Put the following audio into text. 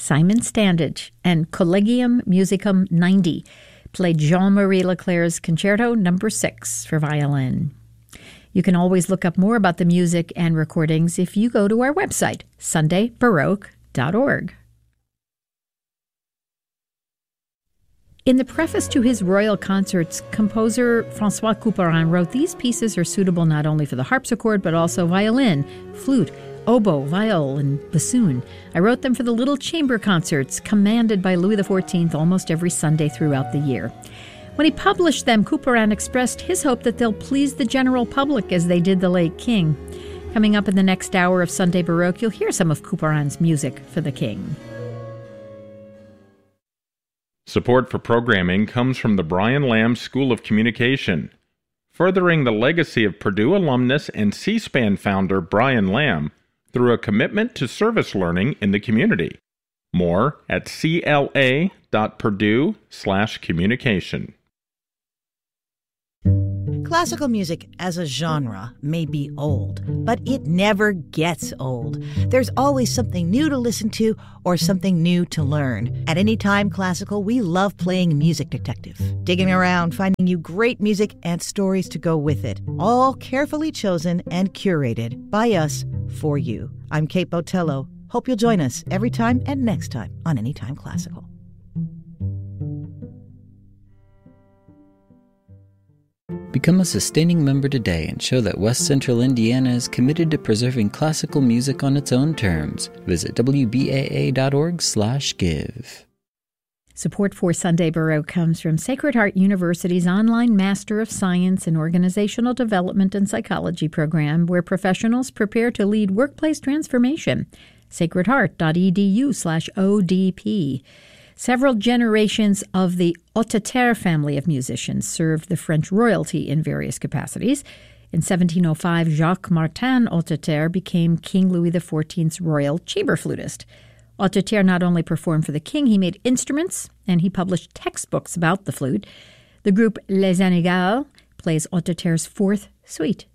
Simon Standage and Collegium Musicum 90 played Jean-Marie Leclerc's Concerto No. 6 for violin. You can always look up more about the music and recordings if you go to our website, sundaybaroque.org. In the preface to his royal concerts, composer François Couperin wrote, "These pieces are suitable not only for the harpsichord, but also violin, flute, oboe, viol, and bassoon. I wrote them for the little chamber concerts commanded by Louis XIV almost every Sunday throughout the year." When he published them, Couperin expressed his hope that they'll please the general public as they did the late king. Coming up in the next hour of Sunday Baroque, you'll hear some of Couperin's music for the king. Support for programming comes from the Brian Lamb School of Communication. Furthering the legacy of Purdue alumnus and C-SPAN founder Brian Lamb through a commitment to service learning in the community. More at cla.purdue/communication. Classical music as a genre may be old, but it never gets old. There's always something new to listen to or something new to learn. At Anytime Classical, we love playing Music Detective, digging around, finding you great music and stories to go with it, all carefully chosen and curated by us for you. I'm Kate Botello. Hope you'll join us every time and next time on Anytime Classical. Become a sustaining member today and show that West Central Indiana is committed to preserving classical music on its own terms. Visit wbaa.org/give. Support for Sunday Baroque comes from Sacred Heart University's online Master of Science in Organizational Development and Psychology program, where professionals prepare to lead workplace transformation. sacredheart.edu/ODP. Several generations of the Hauteterre family of musicians served the French royalty in various capacities. In 1705, Jacques Martin Hauteterre became King Louis XIV's royal chamber flutist. Hauteterre not only performed for the king, he made instruments, and he published textbooks about the flute. The group Les Anégals plays Hauteterre's fourth suite.